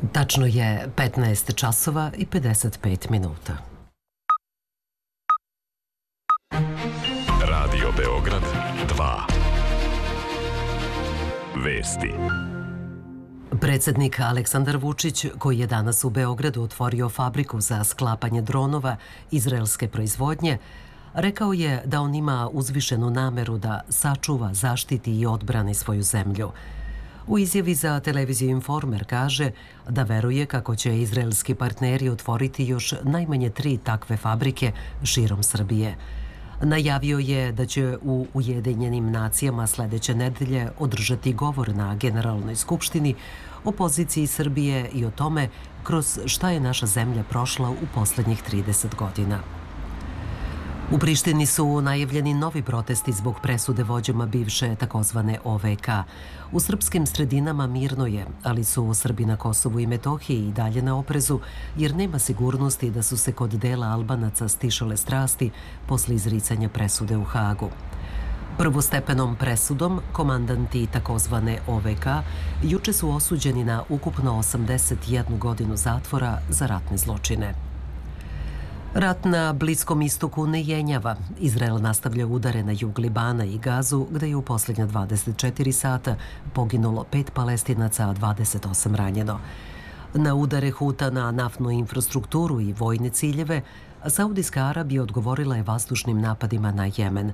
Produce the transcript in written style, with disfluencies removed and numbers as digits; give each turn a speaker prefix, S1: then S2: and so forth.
S1: Tačno je 15 časova i 55 minuta.
S2: Radio Beograd 2. Vesti.
S1: Predsjednik Aleksandar Vučić, koji je danas u Beogradu otvorio fabriku za sklapanje dronova izraelske proizvodnje, rekao je da on ima uzvišenu nameru da sačuva, zaštiti i odbrani svoju zemlju. U izjavi za televiziju Informer kaže da veruje kako će izraelski partneri otvoriti još najmanje 3 takve fabrike širom Srbije. Najavio je da će u Ujedinjenim nacijama sledeće nedelje održati govor na Generalnoj skupštini o poziciji Srbije i o tome kroz šta je naša zemlja prošla u poslednjih 30 godina. U Prištini su najavljeni novi protesti zbog presude vođama bivše takozvane OVK. U srpskim sredinama mirno je, ali su Srbi na Kosovu i Metohiji i dalje na oprezu, jer nema sigurnosti da su se kod dela Albanaca stišale strasti posle izricanja presude u Hagu. Prvostepenom presudom komandanti takozvane OVK juče su osuđeni na ukupno 81 godinu zatvora za ratne zločine. Rat na Bliskom istoku ne jenjava. Izrael nastavlja udare na jug Libana i Gazu, gde je u posljednja 24 sata poginulo 5 Palestinaca, a 28 ranjeno. Na udare Huta na naftnu infrastrukturu i vojne ciljeve, Saudijska Arabija odgovorila je vazdušnim napadima na Jemen.